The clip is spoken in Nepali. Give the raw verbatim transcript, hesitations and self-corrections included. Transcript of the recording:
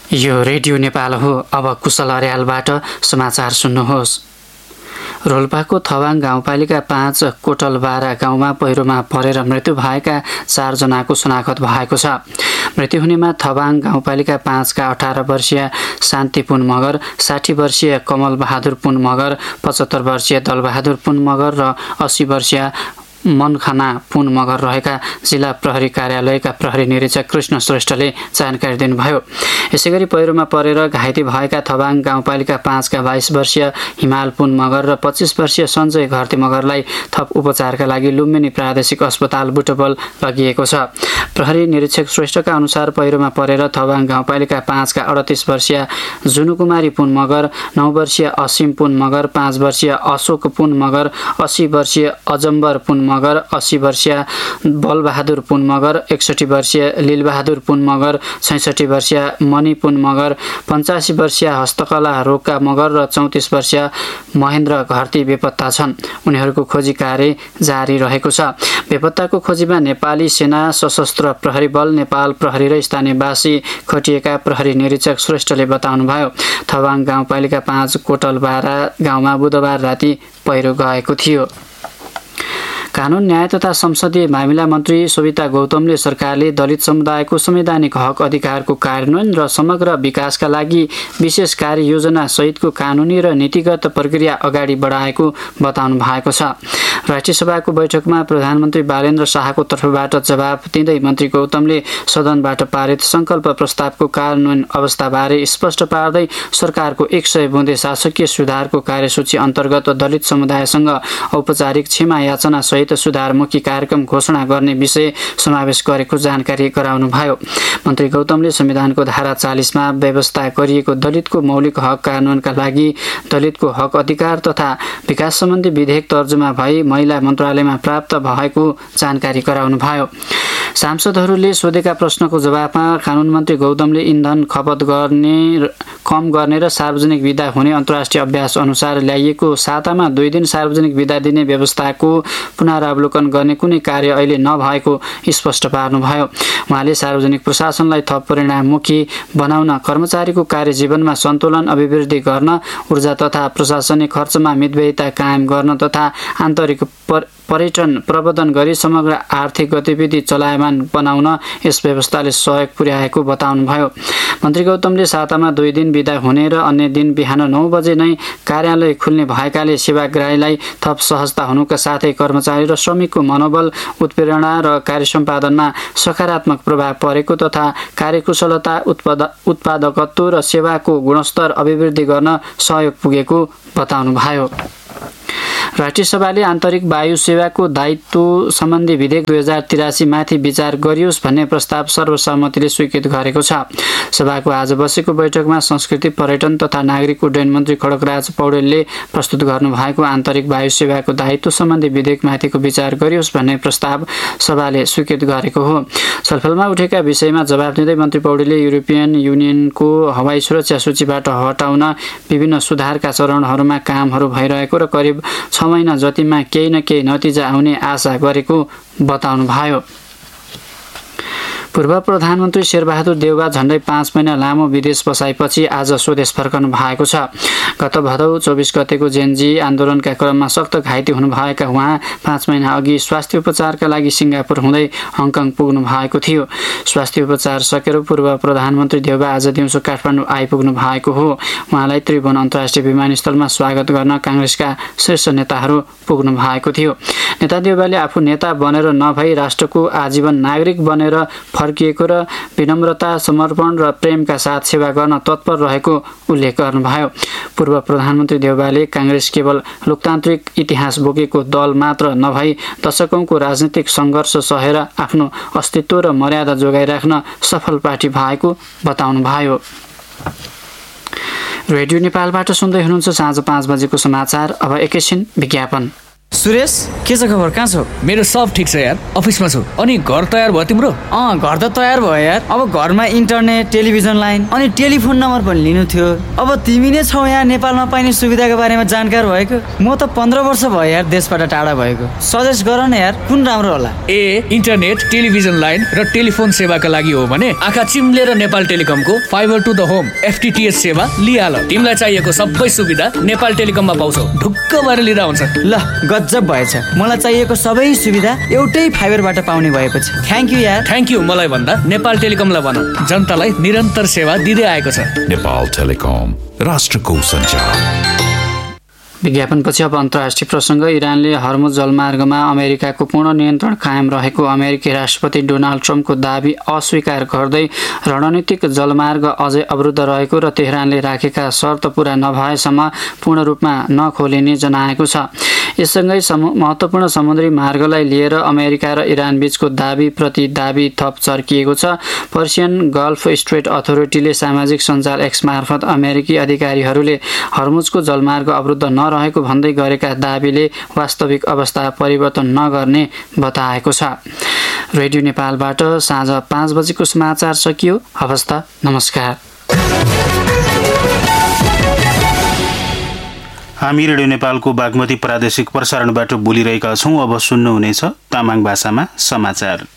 यो रेडियो नेपाल हो। अब कुशल अर्यालबाट समाचार सुन्नुहोस्। रोल्पाको थवाङ गाउँपालिका पाँच कोटलबारा गाउँमा पहिरोमा परेर मृत्यु भएका चारजनाको शनाखत भएको छ। मृत्यु हुनेमा थवाङ गाउँपालिका पाँचका अठार वर्षीय शान्ति पुन मगर, साठी वर्षीय कमल बहादुर पुन मगर, पचहत्तर वर्षीय दलबहादुर पुन मगर र अस्सी वर्षीय मनखाना पुन मगर रहेका जिल्ला प्रहरी कार्यालयका प्रहरी निरीक्षक कृष्ण श्रेष्ठले जानकारी दिनुभयो। यसैगरी पहिरोमा परेर घाइते भएका थवाङ गाउँपालिका पाँचका बाइस वर्षीय हिमाल पुन मगर र पच्चिस वर्षीय सञ्जय घरती मगरलाई थप उपचारका लागि लुम्बिनी प्रादेशिक अस्पताल बुटवल लगिएको छ। प्रहरी निरीक्षक श्रेष्ठका अनुसार पहिरोमा परेर थवाङ गाउँपालिका पाँचका अडतिस वर्षीय जुनुकुमारी पुन मगर, नौ वर्षीय असीम पुन मगर, पाँच वर्षीय अशोक पुन मगर, अस्सी वर्षीय अजम्बर पुन मगर, अस्सी वर्षीय बलबहादुर पुन मगर, एकसठी वर्षीय लीलबहादुर पुन मगर, छैसठी वर्षीय मणि पुन मगर, पञ्चासी वर्षीय हस्तकला रोका मगर र चौतिस वर्षीय महेन्द्र घरती बेपत्ता छन्। उनीहरूको खोजी कार्य जारी रहेको छ। बेपत्ताको खोजीमा नेपाली सेना, सशस्त्र प्रहरी बल, नेपाल प्रहरी र स्थानीयवासी खटिएका प्रहरी निरीक्षक श्रेष्ठले बताउनुभयो। थवाङ गाउँपालिका पाँच कोटलबारा गाउँमा बुधबार राति पहिरो गएको थियो। कानुन न्याय तथा संसदीय मामिला मन्त्री सोभिता गौतमले सरकारले दलित समुदायको संवैधानिक हक अधिकारको कार्यान्वयन र समग्र विकासका लागि विशेष कार्ययोजना सहितको कानुनी र नीतिगत प्रक्रिया अगाडि बढाएको बताउनु भएको छ। राष्ट्रिय सभाको बैठकमा प्रधानमन्त्री बालेन्द्र शाहको तर्फबाट जवाफ दिँदै मन्त्री गौतमले सदनबाट पारित संकल्प प्रस्तावको कार्यान्वयन अवस्थाबारे स्पष्ट पार्दै सरकारको एक सय बुँदे शासकीय सुधारको कार्यसूची अन्तर्गत दलित समुदायसँग औपचारिक क्षमा याचना सहित सुधारमुखी कार्यक्रम घोषणा गर्ने विषय समावेश गरेको जानकारी गराउनुभयो। मन्त्री गौतमले संविधानको धारा चालीसमा व्यवस्था गरिएको दलितको मौलिक हक कार्यान्वयनका लागि दलितको हक अधिकार तथा विकास सम्बन्धी विधेयक तर्जुमा भई महिला मन्त्रालयमा प्राप्त भएको जानकारी गराउनुभयो। सांसदहरूले सोधेका प्रश्नको जवाफमा कानुन मन्त्री गौतमले इन्धन खपत गर्ने कम गर्ने र सार्वजनिक बिदा हुने अन्तर्राष्ट्रिय अभ्यास अनुसार ल्याइएको सातामा दुई दिन सार्वजनिक बिदा दिने व्यवस्थाको पुनरावलोकन गर्ने कुनै कार्य अहिले नभएको स्पष्ट पार्नुभयो। उहाँले सार्वजनिक प्रशासनलाई थप परिणाममुखी बनाउन, कर्मचारीको कार्यजीवनमा सन्तुलन अभिवृद्धि गर्न, ऊर्जा तथा प्रशासनिक खर्चमा मितव्ययिता कायम गर्न तथा आन्तरिक पर्यटन प्रवर्धन गरी समग्र आर्थिक गतिविधि चलायमान बनाउन यस व्यवस्थाले सहयोग पुर्याएको बताउनुभयो। मन्त्री गौतमले सातामा दुई दिन बिदा हुने र अन्य दिन बिहान नौ बजे नै कार्यालय खुल्ने भएकाले सेवाग्राहीलाई थप सहजता हुनुका साथै कर्मचारी र श्रमिकको मनोबल, उत्प्रेरणा र कार्य सम्पादनमा सकारात्मक प्रभाव परेको तथा कार्यकुशलता, उत्पादकत्व र सेवाको गुणस्तर अभिवृद्धि गर्न सहयोग पुगेको बताउनुभयो। राष्ट्रिय सभाले आन्तरिक वायु सेवाको दायित्व सम्बन्धी विधेयक दुई हजार तिरासी माथि विचार गरियोस् भन्ने प्रस्ताव सर्वसम्मतिले स्वीकृत गरेको छ। सभाको आज बसेको बैठकमा संस्कृति, पर्यटन तथा नागरिक उड्डयन मन्त्री खड्गराज पौडेलले प्रस्तुत गर्नुभएको आन्तरिक वायु सेवाको दायित्व सम्बन्धी विधेयकमाथिको विचार गरियोस् भन्ने प्रस्ताव सभाले स्वीकृत गरेको हो। छलफलमा उठेका विषयमा जवाफ दिँदै मन्त्री पौडेलले युरोपियन युनियनको हवाई सुरक्षा सूचीबाट हटाउन विभिन्न सुधारका चरणहरूमा कामहरू भइरहेको र करिब छ महिना जतिमा केही न केही नतिजा आउने आशा गरेको बताउनुभयो। पूर्व प्रधानमन्त्री शेरबहादुर देउवा झण्डै पाँच महिना लामो विदेश बसाइपछि आज स्वदेश फर्कनु भएको छ। गत भदौ चौबिस गतेको जेनजी आन्दोलनका क्रममा सख्त घाइते हुनुभएका उहाँ पाँच महिना अघि स्वास्थ्य उपचारका लागि सिङ्गापुर हुँदै हङकङ पुग्नु भएको थियो। स्वास्थ्य उपचार सकेर पूर्व प्रधानमन्त्री देउवा आज दिउँसो काठमाडौँ आइपुग्नु भएको हो। उहाँलाई त्रिभुवन अन्तर्राष्ट्रिय विमानस्थलमा स्वागत गर्न काङ्ग्रेसका शीर्ष नेताहरू पुग्नु भएको थियो। नेता देउवाले आफू नेता बनेर नभई राष्ट्रको आजीवन नागरिक बनेर फर्किएको र विनम्रता, समर्पण र प्रेमका साथ सेवा गर्न तत्पर रहेको उल्लेख गर्नुभयो। पूर्व प्रधानमन्त्री देउवाले काङ्ग्रेस केवल लोकतान्त्रिक इतिहास बोकेको दल मात्र नभई दशकौंको राजनीतिक सङ्घर्ष सहेर आफ्नो अस्तित्व र मर्यादा जोगाइराख्न सफल पार्टी भएको बताउनुभयो। रेडियो नेपालबाट सुन्दै हुनुहुन्छ साँझ पाँच बजेको समाचार। अब एकैछिन विज्ञापन। सुरेश, के छ खबर? कहाँ छौ? मेरो सब ठिक छ यार, अफिसमा छु। अनि घर तयार भयो तिम्रो? अँ, घर त तयार भयो यार। अब घरमा इन्टरनेट, टेलिभिजन लाइन अनि टेलिफोन नम्बर पनि लिनु थियो। अब तिमी नै छौ यहाँ नेपालमा पाइने सुविधाको बारेमा जानकार भएको। म त पन्ध्र वर्ष भयो यार देशबाट टाढा भएको। सजेस्ट गर न यार, कुन राम्रो होला? ए इन्टरनेट, टेलिभिजन लाइन र टेलिफोन सेवाका लागि हो भने आँखा चिम्लेर Nepal टेलिकमको fibre to the home एफटिटिएच सेवा लिहाल। तिमीलाई चाहिएको सबै सुविधा नेपाल टेलिकममा पाउँछौ। ढुक्क भएर लिँदा हुन्छ। ल, गजब भएछ। मलाई चाहिएको सबै सुविधा एउटै फाइबरबाट पाउने भएपछि थ्याङ्क यू यार। थ्याङ्क यू मलाई भन्दा नेपाल टेलिकमलाई भन, जनतालाई निरन्तर सेवा दिँदै आएको छ। नेपाल टेलिकम, राष्ट्रको सञ्चार। विज्ञापनपछि अब अन्तर्राष्ट्रिय प्रसङ्ग। इरानले हर्मुज जलमार्गमा अमेरिकाको पूर्ण नियन्त्रण कायम रहेको अमेरिकी राष्ट्रपति डोनाल्ड ट्रम्पको दाबी अस्वीकार गर्दै रणनीतिक जलमार्ग अझै अवरुद्ध रहेको र तेहरानले राखेका शर्त पूरा नभएसम्म पूर्ण रूपमा नखोलिने जनाएको छ। यससँगै समु महत्त्वपूर्ण समुद्री मार्गलाई लिएर अमेरिका र इरान बीचको दाबी प्रति दाबी थप चर्किएको छ। पर्सियन गल्फ स्ट्रेट अथोरिटीले सामाजिक सञ्जाल एक्स मार्फत अमेरिकी अधिकारीहरूले हर्मुजको जलमार्ग अवरुद्ध न रहेको भन्दै गरेका दाबीले वास्तविक अवस्था परिवर्तन नगर्ने बताएको छ। रेडियो नेपालबाट साँझ पाँच बजेको समाचार सकियो। हवस् त, नमस्कार। हामी रेडियो नेपालको बागमती प्रादेशिक प्रसारणबाट बोलिरहेका छौँ। अब सुन्नुहुनेछ तामाङ भाषामा समाचार।